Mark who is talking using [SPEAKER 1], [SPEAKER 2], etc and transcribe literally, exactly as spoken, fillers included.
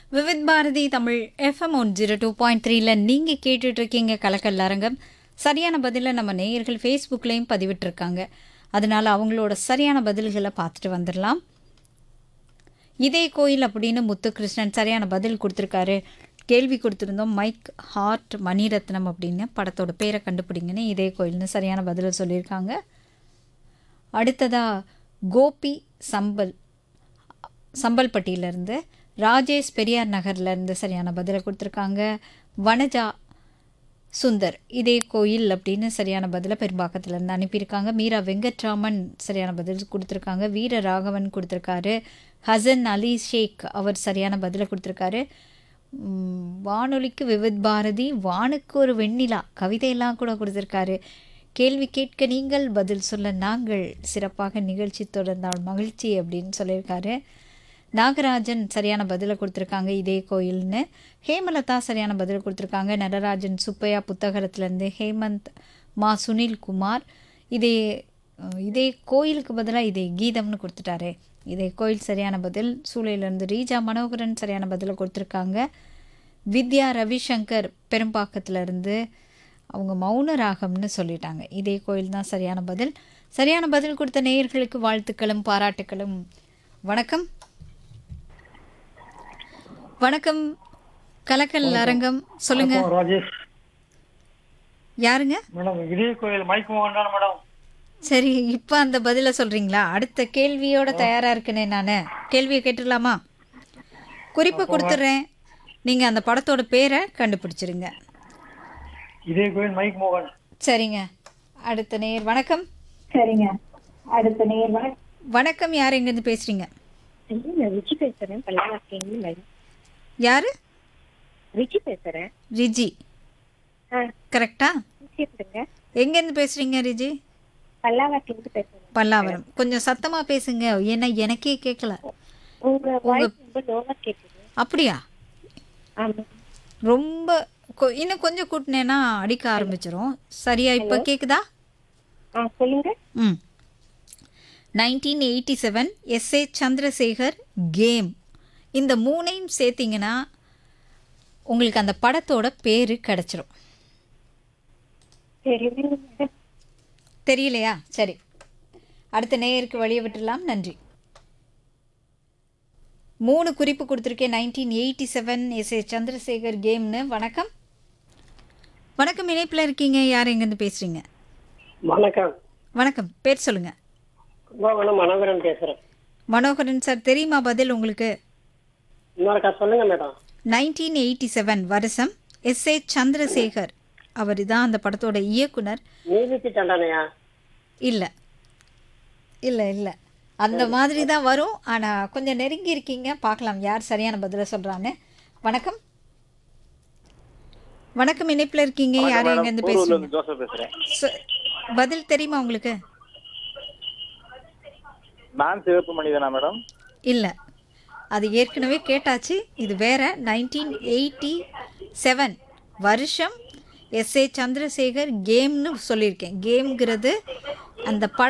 [SPEAKER 1] Vividh Bharathi Tamil FM one zero two point த்ரீல நீங்கள் கேட்டுட்ருக்கீங்க கலக்கல் அரங்கம். சரியான பதிலை நம்ம நேயர்கள் ஃபேஸ்புக்லேயும் பதிவிட்டிருக்காங்க. அதனால் அவங்களோட சரியான பதில்களை பார்த்துட்டு வந்துடலாம். இதே கோயில் அப்படின்னு முத்துகிருஷ்ணன் சரியான பதில் கொடுத்துருக்காரு. கேள்வி கொடுத்துருந்தோம், மைக் ஹார்ட் மணிரத்னம் அப்படின்னு படத்தோட பேரை கண்டுபிடிங்கன்னு இதே கோயில்னு சரியான பதிலை சொல்லியிருக்காங்க. அடுத்ததாக கோபி சம்பல் சம்பல்பட்டியிலேருந்து, ராஜேஷ் பெரியார் நகர்லேருந்து சரியான பதிலை கொடுத்துருக்காங்க. வனஜா சுந்தர் இதே கோயில் அப்படின்னு சரியான பதிலை பெரும்பாக்கத்துலேருந்து அனுப்பியிருக்காங்க. மீரா வெங்கட்ராமன் சரியான பதில் கொடுத்துருக்காங்க. வீர ராகவன் கொடுத்துருக்காரு. ஹசன் அலி ஷேக் அவர் சரியான பதிலை கொடுத்துருக்காரு. வானொலிக்கு விவித் பாரதி, வானுக்கு ஒரு வெண்ணிலா கவிதையெல்லாம் கூட கொடுத்துருக்காரு. கேள்வி கேட்க நீங்கள், பதில் சொல்ல நாங்கள், சிறப்பாக நிகழ்ச்சி தொடர்ந்தால் மகிழ்ச்சி அப்படின்னு சொல்லியிருக்காரு. நாகராஜன் சரியான பதிலை கொடுத்துருக்காங்க இதே கோயில்னு. ஹேமலதா சரியான பதில் கொடுத்துருக்காங்க. நடராஜன் சுப்பையா புத்தகரத்துலேருந்து. ஹேமந்த் மா சுனில்குமார் இதே இதே கோயிலுக்கு பதிலாக இதே கீதம்னு கொடுத்துட்டாரு. இதே கோயில் சரியான பதில். சூளையிலேருந்து ரீஜா மனோகரன் சரியான பதிலை கொடுத்துருக்காங்க. வித்யா ரவிசங்கர் பெரும்பாக்கத்துலேருந்து அவங்க மௌன ராகம்னு சொல்லிட்டாங்க. இதே கோயில் தான் சரியான பதில். சரியான பதில் கொடுத்த நேயர்களுக்கு வாழ்த்துக்களும் பாராட்டுக்களும். வணக்கம் வணக்கம் கலக்கல் அரங்கம், சொல்லுங்க.
[SPEAKER 2] ராஜேஷ்
[SPEAKER 1] யாருங்க?
[SPEAKER 2] மேடம், இதே கோயில் மைக் மோகன் மேடம்.
[SPEAKER 1] சரி, இப்போ அந்த பதிலை சொல்கிறீங்களா? அடுத்த கேள்வியோட தயாராக இருக்குனே நான். கேள்வியை கேட்டுடலாமா? குறிப்பை கொடுத்துட்றேன், நீங்கள் அந்த படத்தோட பேரை கண்டுபிடிச்சிருங்க.
[SPEAKER 2] இதே கோயில் மைக் மோகன்.
[SPEAKER 1] சரிங்க. அடுத்த நேயர் வணக்கம்.
[SPEAKER 3] சரிங்க. அடுத்த நேயர் வணக்கம்.
[SPEAKER 1] வணக்கம், யார் எங்கேருந்து பேசுகிறீங்க?
[SPEAKER 3] நான் ரிச்சி பேசுறேன், பல்லாவரத்துல.
[SPEAKER 1] யார்?
[SPEAKER 3] ரிச்சி பேசுறேன்.
[SPEAKER 1] ரிஜி
[SPEAKER 3] ஆ,
[SPEAKER 1] கரெக்டா?
[SPEAKER 3] கேக்குதுங்க.
[SPEAKER 1] எங்கேருந்து பேசுகிறீங்க ரிஜி?
[SPEAKER 3] பல்லாவரத்துல பேசுறேன்.
[SPEAKER 1] பல்லாவரம். கொஞ்சம் சத்தமாக பேசுங்க, ஏன்னா எனக்கே கேட்கல.
[SPEAKER 3] உங்க வாய்ஸ் ரொம்ப லோவா கேக்குது.
[SPEAKER 1] அப்படியா?
[SPEAKER 3] ஆமா.
[SPEAKER 1] ரொம்ப கொ- இன்னும் கொஞ்சம் கூட்டினேன்னா அடிக்க ஆரம்பிச்சிரும். சரியா இப்போ கேட்குதா?
[SPEAKER 3] ஆ, சொல்லுங்க.
[SPEAKER 1] ம் nineteen eighty seven S A Chandrasekhar game, இந்த மூணையும் சேர்த்திங்கன்னா உங்களுக்கு அந்த படத்தோட பேர் கிடச்சிரும்.
[SPEAKER 3] தெரியுங்க.
[SPEAKER 1] தெரியலையா? சரி, அடுத்த நேயருக்கு வழியை விட்டுடலாம். நன்றி. மூணு குறிப்பு கொடுத்துருக்கேன். Nineteen eighty seven S A Chandrasekhar கேம்னு. வணக்கம் வணக்கம், இணைப்பில் இருக்கீங்க. யார் எங்கேருந்து பேசுகிறீங்க?
[SPEAKER 2] வணக்கம்.
[SPEAKER 1] வணக்கம், பேர் சொல்லுங்கள்.
[SPEAKER 2] கும்பகோணம் மனோகரன் பேசுறேன்.
[SPEAKER 1] மனோகரன் சார், தெரியுமா பதில் உங்களுக்கு?
[SPEAKER 2] இன்னொருக்கா சொல்லுங்க மேடம்.
[SPEAKER 1] நைன்டீன் எயிட்டி செவன் வருஷம், எஸ் ஏ சந்திரசேகர் அவர் தான் அந்த படத்தோட இயக்குனர்.
[SPEAKER 2] நீதிக்கு தண்டனையா?
[SPEAKER 1] இல்லை இல்லை இல்லை, அந்த மாதிரி தான் வரும். ஆனால் கொஞ்சம் நெருங்கி இருக்கீங்க. பார்க்கலாம் யார் சரியான பதிலை சொல்கிறான்னு. வணக்கம் வணக்கம், இணைப்பில் இருக்கீங்க. யார் எங்கேருந்து பேசுறீங்க?
[SPEAKER 4] ஜோசப் பேசுறேன்.
[SPEAKER 1] சொ- பதில் தெரியுமா உங்களுக்கு?
[SPEAKER 4] நான் சிவப்பு மனிதனா மேடம்?
[SPEAKER 1] இல்லை, அது ஏற்கனவே கேட்டாச்சு. இது வேற. நைன்டீன் எயிட்டி செவன் வருஷம், எஸ் ஏ சந்திரசேகர் கேம்னு சொல்லியிருக்கேன். கேம்ங்கிறது அந்த பட